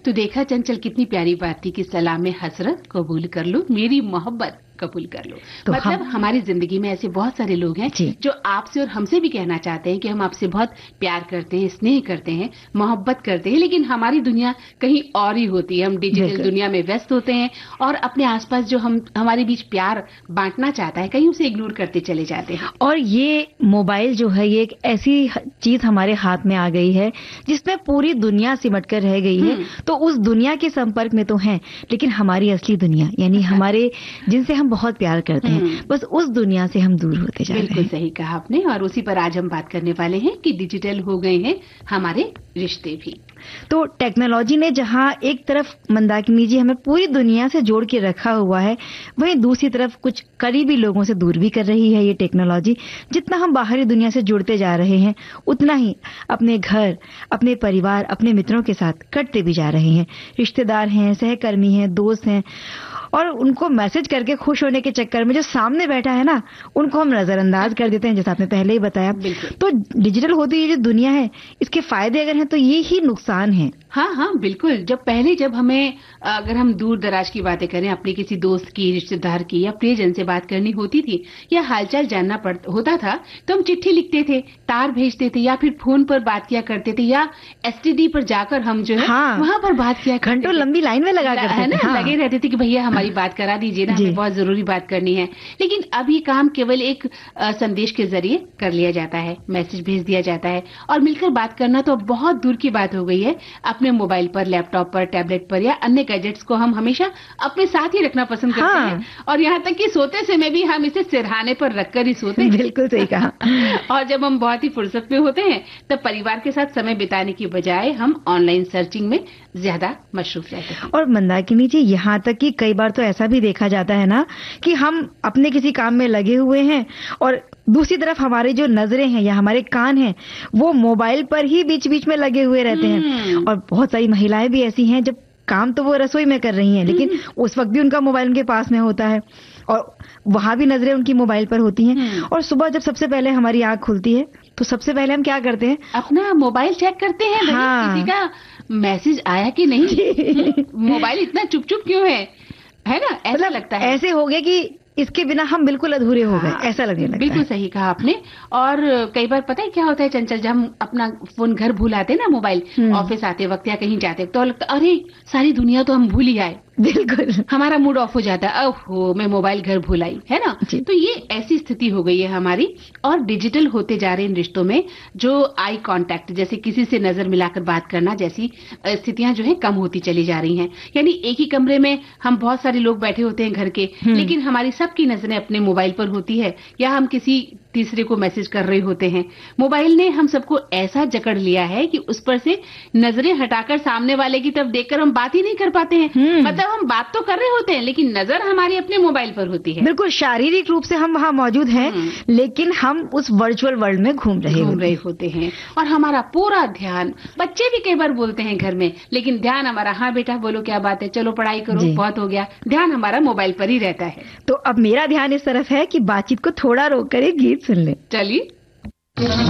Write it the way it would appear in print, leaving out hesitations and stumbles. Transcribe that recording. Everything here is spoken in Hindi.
तो देखा चंचल, कितनी प्यारी बात थी कि सलाम हसरत कबूल कर लो, मेरी मोहब्बत कबूल कर लो। तो मतलब हमारी जिंदगी में ऐसे बहुत सारे लोग हैं जो आपसे और हमसे भी कहना चाहते हैं कि हम आपसे बहुत प्यार करते हैं, स्नेह करते हैं, मोहब्बत करते हैं, लेकिन हमारी दुनिया कहीं और ही होती है। हम डिजिटल दुनिया में व्यस्त होते हैं और अपने आसपास जो हमारे बीच प्यार बांटना चाहता है, कहीं उसे इग्नोर करते चले जाते हैं। और ये मोबाइल जो है, ये एक ऐसी चीज हमारे हाथ में आ गई है जिसमें पूरी दुनिया सिमट कर रह गई है। तो उस दुनिया के संपर्क में तो हैं, लेकिन हमारी असली दुनिया यानी हमारे जिनसे हम बहुत प्यार करते हैं, बस उस दुनिया से हम दूर होते जा रहे हैं। बिल्कुल सही कहा आपने, और उसी पर आज हम बात करने वाले हैं कि डिजिटल हो गए हैं हमारे रिश्ते भी। तो टेक्नोलॉजी ने जहां एक तरफ मंदाकिनी जी हमें पूरी दुनिया से जोड़ के रखा हुआ है, वहीं दूसरी तरफ कुछ करीबी लोगों से दूर भी कर रही है ये टेक्नोलॉजी। जितना हम बाहरी दुनिया से जुड़ते जा रहे हैं, उतना ही अपने घर, अपने परिवार, अपने मित्रों के साथ कटते भी जा रहे हैं। रिश्तेदार हैं, सहकर्मी हैं, दोस्त हैं, और उनको मैसेज करके खुश होने के चक्कर में जो सामने बैठा है ना, उनको हम नजरअंदाज कर देते हैं, जैसा आपने पहले ही बताया। तो डिजिटल होती ये जो दुनिया है, इसके फायदे अगर हैं तो ये ही नुकसान है। हाँ, बिल्कुल। जब हमें अगर हम दूर दराज की बातें करें, अपने किसी दोस्त की, रिश्तेदार की या प्रियजन से बात करनी होती थी या हालचाल जानना होता था, तो हम चिट्ठी लिखते थे, तार भेजते थे या फिर फोन पर बात किया करते थे, या एसटीडी पर जाकर हम जो है वहां पर बात किया, घंटों लंबी लाइन में लगा करते है ना, लगे रहते थे कि भैया हमारी बात करा दीजिए ना, हमें बहुत जरूरी बात करनी है। लेकिन अब ये काम केवल एक संदेश के जरिए कर लिया जाता है, मैसेज भेज दिया जाता है, और मिलकर बात करना तो बहुत दूर की बात हो गई है। अपने मोबाइल पर, लैपटॉप पर, टैबलेट पर या अन्य गैजेट्स को हम हमेशा अपने साथ ही रखना पसंद करते हैं, और यहाँ तक कि सोते समय भी हम इसे सिरहाने पर रखकर ही सोते हैं। बिल्कुल सही कहा। और जब हम बहुत ही फुर्सत में होते हैं, तब परिवार के साथ समय बिताने की बजाय हम ऑनलाइन सर्चिंग में ज्यादा मशरूफ रहते हैं। और मंदाकिनी जी, यहाँ तक कि कई बार तो ऐसा भी देखा जाता है ना कि हम अपने किसी काम में लगे हुए हैं और दूसरी तरफ हमारी जो नजरें हैं या हमारे कान हैं, वो मोबाइल पर ही बीच बीच में लगे हुए रहते हैं। और बहुत सारी महिलाएं भी ऐसी हैं, जब काम तो वो रसोई में कर रही हैं, लेकिन उस वक्त भी उनका मोबाइल उनके पास में होता है और वहां भी नजरें उनकी मोबाइल पर होती हैं। और सुबह जब सबसे पहले हमारी आंख खुलती है, तो सबसे पहले हम क्या करते हैं? अपना मोबाइल चेक करते हैं। किसी का मैसेज आया कि नहीं, मोबाइल इतना चुप चुप क्यों है ना, ऐसा लगता है। ऐसे हो गया कि इसके बिना हम बिल्कुल अधूरे हो गए, ऐसा लगने लगता है। बिल्कुल सही कहा आपने। और कई बार पता है क्या होता है चंचल, जब हम अपना फोन घर भूल आते हैं ना, मोबाइल ऑफिस आते वक्त या कहीं जाते तो लगता अरे सारी दुनिया तो हम भूल ही आए। बिल्कुल, हमारा मूड ऑफ हो जाता है, ओहो मैं मोबाइल घर भूल आई, है ना। तो ये ऐसी स्थिति हो गई है हमारी। और डिजिटल होते जा रहे इन रिश्तों में जो आई कांटेक्ट, जैसे किसी से नजर मिलाकर बात करना जैसी स्थितियां जो है कम होती चली जा रही हैं। यानी एक ही कमरे में हम बहुत सारे लोग बैठे होते हैं घर के, लेकिन हमारी सबकी नजरें अपने मोबाइल पर होती है या हम किसी तीसरे को मैसेज कर रहे होते हैं। मोबाइल ने हम सबको ऐसा जकड़ लिया है कि उस पर से नजरें हटाकर सामने वाले की तरफ देखकर हम बात ही नहीं कर पाते हैं। मतलब हम बात तो कर रहे होते हैं, लेकिन नजर हमारी अपने मोबाइल पर होती है। बिल्कुल, शारीरिक रूप से हम वहां मौजूद हैं, लेकिन हम उस वर्चुअल वर्ल्ड में घूम रहे होते हैं। और हमारा पूरा ध्यान, बच्चे भी कई बार बोलते हैं घर में, लेकिन ध्यान हमारा, हाँ बेटा बोलो क्या बात है, चलो पढ़ाई करो, बहुत हो गया, ध्यान हमारा मोबाइल पर ही रहता है। तो अब मेरा ध्यान इस तरफ है कि बातचीत को थोड़ा रोक कर एक गीत सुन ले। चलिए।